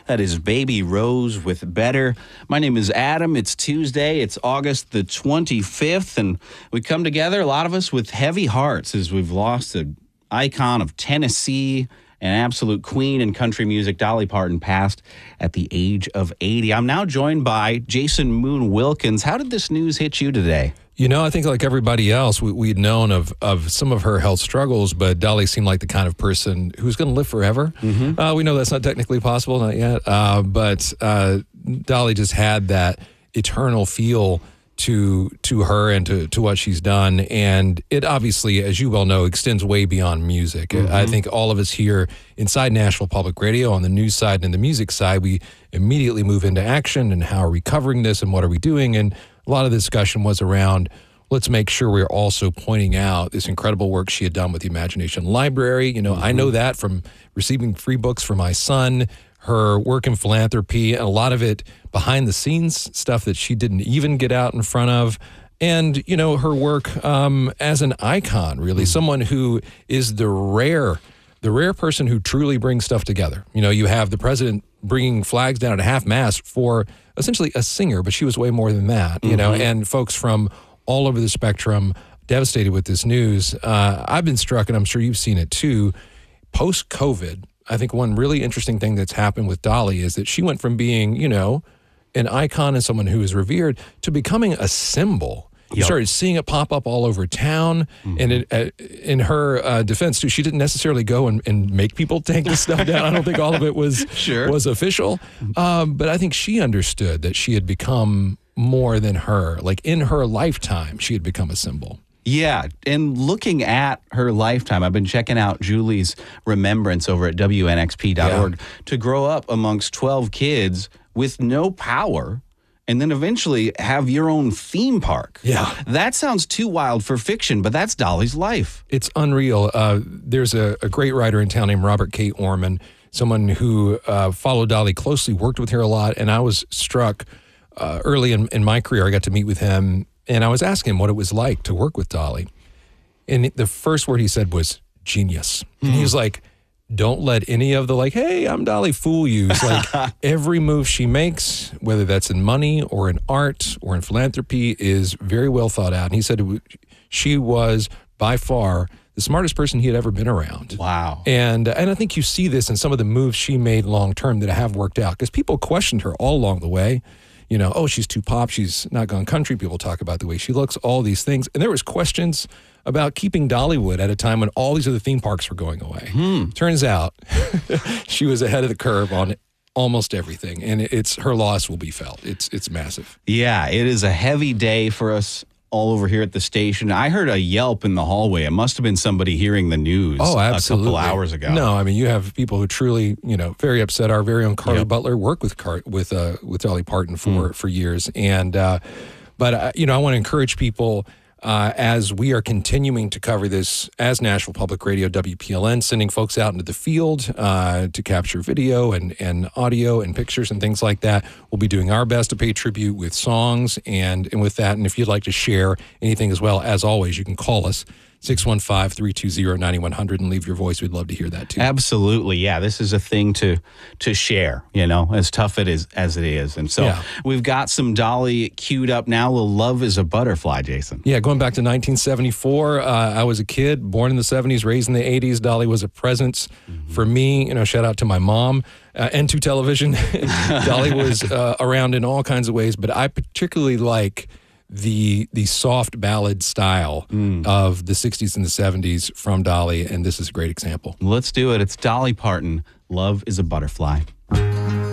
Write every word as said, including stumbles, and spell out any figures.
That is Baby Rose with Better. My name is Adam. It's Tuesday. It's August the twenty-fifth, and we come together, a lot of us, with heavy hearts as we've lost an icon of Tennessee, an absolute queen in country music. Dolly Parton passed at the age of eighty. I'm now joined by Jason Moon Wilkins. How did this news hit you today? You know, I think like everybody else, we, we'd known of, of some of her health struggles, but Dolly seemed like the kind of person who's going to live forever. Mm-hmm. Uh, we know that's not technically possible, not yet, uh, but uh, Dolly just had that eternal feel to to her and to, to what she's done. And it obviously, as you well know, extends way beyond music. Mm-hmm. I think all of us here inside Nashville Public Radio, on the news side and the music side, we immediately move into action and how are we covering this and what are we doing? And a lot of the discussion was around, let's make sure we're also pointing out this incredible work she had done with the Imagination Library. You know, mm-hmm. I know that from receiving free books for my son, her work in philanthropy, and a lot of it behind the scenes stuff that she didn't even get out in front of. And, you know, her work um, as an icon, really, mm-hmm. someone who is the rare, the rare person who truly brings stuff together. You know, you have the president bringing flags down at half-mast for essentially a singer, but she was way more than that, you mm-hmm. know, and folks from all over the spectrum devastated with this news. Uh, I've been struck, and I'm sure you've seen it too, post-COVID. I think one really interesting thing that's happened with Dolly is that she went from being, you know, an icon and someone who is revered to becoming a symbol. You yep. started seeing it pop up all over town. Mm-hmm. And it, uh, in her uh, defense, too, she didn't necessarily go and, and make people take the stuff down. I don't think all of it was, sure. was official. Um, but I think she understood that she had become more than her. Like in her lifetime, she had become a symbol. Yeah, and looking at her lifetime, I've been checking out Julie's remembrance over at W N X P dot org. Yeah. To grow up amongst twelve kids with no power and then eventually have your own theme park. Yeah. That sounds too wild for fiction, but that's Dolly's life. It's unreal. Uh, there's a, a great writer in town named Robert K. Orman, someone who uh, followed Dolly closely, worked with her a lot, and I was struck uh, early in, in my career. I got to meet with him, and I was asking him what it was like to work with Dolly. And the first word he said was genius. Mm. And he was like, don't let any of the like, hey, I'm Dolly, fool you. It's like every move she makes, whether that's in money or in art or in philanthropy, is very well thought out. And he said it, she was by far the smartest person he had ever been around. Wow. And and I think you see this in some of the moves she made long term that have worked out, because people questioned her all along the way. You know, oh, she's too pop, she's not gone country. People talk about the way she looks, all these things. And there was questions about keeping Dollywood at a time when all these other theme parks were going away. Hmm. Turns out she was ahead of the curve on almost everything, and it's her loss will be felt. It's it's massive. Yeah, it is a heavy day for us all over here at the station. I heard a yelp in the hallway. It must have been somebody hearing the news oh, absolutely. a couple hours ago. No, I mean, you have people who truly, you know, very upset. Our very own Carly yep. Butler worked with Car- with uh, with Dolly Parton for, mm. for years. And, uh, but, uh, you know, I want to encourage people uh, as we are continuing to cover this as Nashville Public Radio, W P L N, sending folks out into the field uh, to capture video and, and audio and pictures and things like that. We'll be doing our best to pay tribute with songs and, and with that. And if you'd like to share anything as well, as always, you can call us, six one five, three two zero, nine one zero zero, and leave your voice. We'd love to hear that too. Absolutely. Yeah, this is a thing to to share, you know, as tough it is as it is. And so yeah. we've got some Dolly queued up now. Love is a Butterfly, Jason. Yeah, going back to nineteen seventy-four, uh, I was a kid, born in the seventies, raised in the eighties. Dolly was a presence mm-hmm. for me. You know, shout out to my mom uh, and to television. Dolly was uh, around in all kinds of ways, but I particularly like the the soft ballad style mm. of the sixties and the seventies from Dolly, and this is a great example. Let's do it. It's Dolly Parton. Love is a Butterfly.